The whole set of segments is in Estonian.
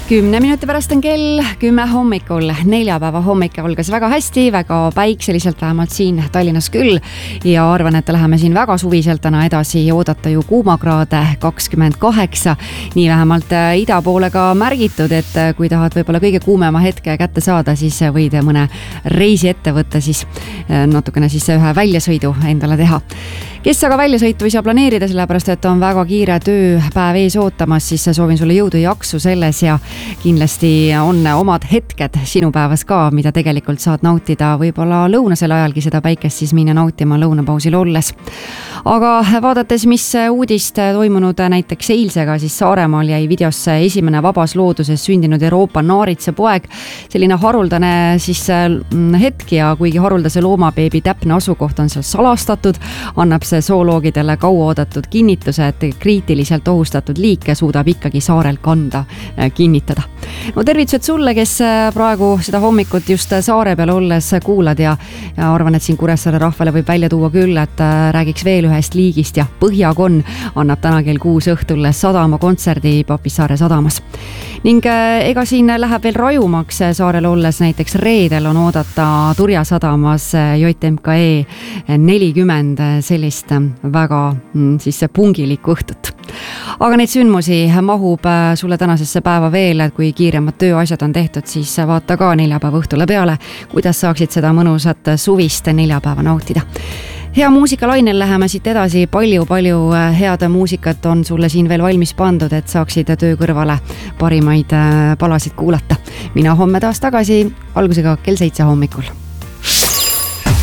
10 minuti pärast on kell 10 hommikul. Neljapäeva hommik algas väga hästi, väga päikseliselt, vähemalt siin Tallinnas küll. Ja arvan, et läheme siin väga suviselt täna edasi oodata ju kuumakraade 28. Nii vähemalt ida poole ka märgitud, et kui tahad võib-olla kõige kuumema hetke kätte saada, siis võid mõne reisi ette võtta, siis natukene siis ühe väljasõidu endale teha. Kes aga väljasõitu ei saa planeerida, sellepärast et on väga kiire tööpäev ees ootamas, siis soovin sulle jõudu ja jaksu selles ja kindlasti on omad hetked sinu päevas ka, mida tegelikult saad nautida võib-olla lõunasel ajalgi seda päikest siis minna nautima lõunapausil olles. Aga vaadates, mis uudist toimunud näiteks eilsega, siis Saaremaal jäi videosse esimene vabas looduses sündinud Euroopa naaritsapoeg. Selline haruldane siis hetk ja kuigi haruldase loomabeebi täpne asukoht on seal salastatud, annab see zooloogidele kauaoodatud kinnituse, et kriitiliselt ohustatud liike suudab ikkagi saarel kanda kinnitada. No tervitused sulle, kes praegu seda hommikut just saare peal olles kuulad ja arvan, et siin Kuressaare rahvale võib välja tuua küll, et räägiks veel ühest liigist ja Põhjakon annab täna kell 6 õhtul sadama kontserdi Papissaare sadamas. Ning ega siin läheb veel rajumaks saarel olles, näiteks reedel on oodata Turja sadamas JMKE 40 sellist väga siis pungilikku õhtut. Aga neid sündmusi mahub sulle tänasesse päeva veel, et kui kiiremad tööasjad on tehtud, siis vaata ka neljapäeva õhtule peale, kuidas saaksid seda mõnusat suvist neljapäeva nautida. Hea muusikalainel läheme siit edasi, palju head muusikat on sulle siin veel valmis pandud, et saaksid töö kõrvale parimaid palasid kuulata. Mina homme taas tagasi, algusega kell 7 hommikul.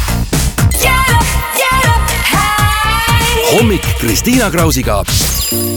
Hommik Kristiina Krausiga.